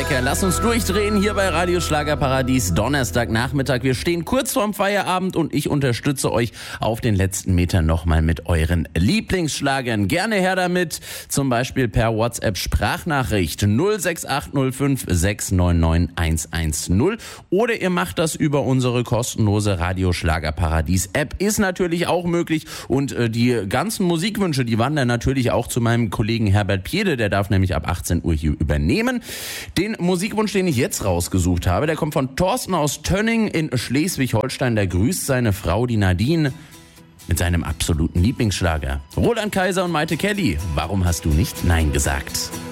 Wecker. Lass uns durchdrehen hier bei Radio Schlagerparadies Donnerstagnachmittag. Wir stehen kurz vorm Feierabend und ich unterstütze euch auf den letzten Metern nochmal mit euren Lieblingsschlagern. Gerne her damit, zum Beispiel per WhatsApp-Sprachnachricht 06805 699 110 oder ihr macht das über unsere kostenlose Radio Schlagerparadies-App. Ist natürlich auch möglich und die ganzen Musikwünsche, die wandern natürlich auch zu meinem Kollegen Herbert Piede, der darf nämlich ab 18 Uhr hier übernehmen. Den Musikwunsch, den ich jetzt rausgesucht habe, der kommt von Thorsten aus Tönning in Schleswig-Holstein. Der grüßt seine Frau, die Nadine, mit seinem absoluten Lieblingsschlager. Roland Kaiser und Maite Kelly, warum hast du nicht Nein gesagt?